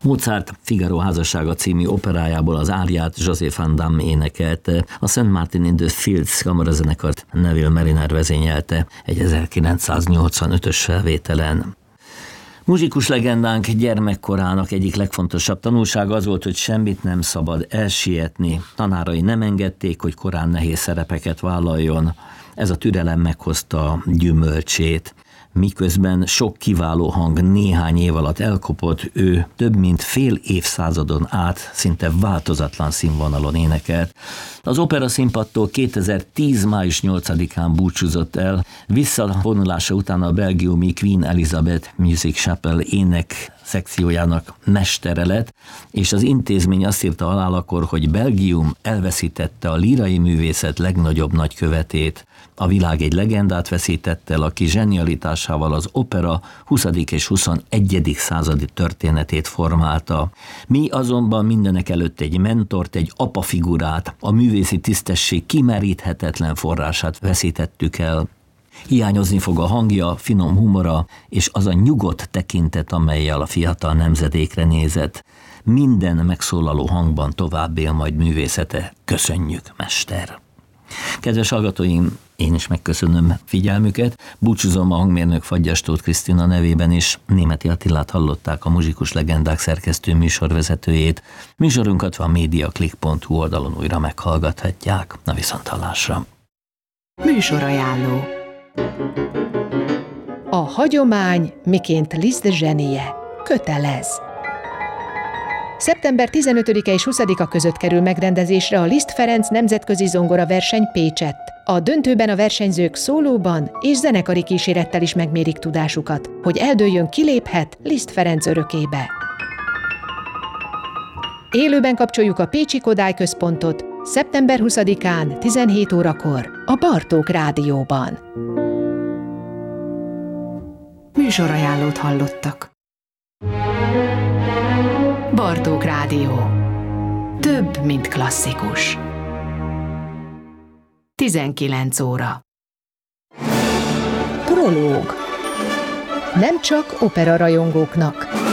Mozart Figaro házassága című operájából az áriát Joseph Van Damme énekelte, a St. Martin in the Fields kamarazenekart Neville Mariner vezényelte egy 1985-ös felvételen. Muzsikus legendánk gyermekkorának egyik legfontosabb tanulsága az volt, hogy semmit nem szabad elsietni. Tanárai nem engedték, hogy korán nehéz szerepeket vállaljon. Ez a türelem meghozta gyümölcsét. Miközben sok kiváló hang néhány év alatt elkopott, ő több mint fél évszázadon át szinte változatlan színvonalon énekelt. Az opera színpadtól 2010. május 8-án búcsúzott el, visszavonulása után a belgiumi Queen Elizabeth Music Chapel ének szekciójának mestere lett, és az intézmény azt írta alá akkor, hogy Belgium elveszítette a lírai művészet legnagyobb nagykövetét. A világ egy legendát veszített el, aki zsenialitásával az opera 20. és 21. századi történetét formálta. Mi azonban mindenek előtt egy mentort, egy apafigurát, a művészi tisztesség kimeríthetetlen forrását veszítettük el. Hiányozni fog a hangja, finom humora, és az a nyugodt tekintet, amellyel a fiatal nemzedékre nézett. Minden megszólaló hangban tovább él majd művészete. Köszönjük, mester! Kedves hallgatóim, én is megköszönöm figyelmüket. Búcsúzom a hangmérnök Fagyas Tóth Krisztina nevében is. Németi Attilát hallották, a Muzsikus Legendák szerkesztő műsorvezetőjét. Műsorunkat a mediaclick.hu oldalon újra meghallgathatják. Na viszonthallásra! Műsorajánló. A hagyomány, miként Liszt zsenie. Kötelez. Szeptember 15-e és 20-a között kerül megrendezésre a Liszt Ferenc nemzetközi zongoraverseny Pécsett. A döntőben a versenyzők szólóban és zenekari kísérettel is megmérik tudásukat, hogy eldőljön, kiléphet Liszt Ferenc örökébe. Élőben kapcsoljuk a Pécsi Kodály Központot szeptember 20-án 17 órakor a Bartók Rádióban. Műsorajánlót hallottak. Bartók Rádió. Több, mint klasszikus. 19 óra. Prológ. Nem csak opera rajongóknak.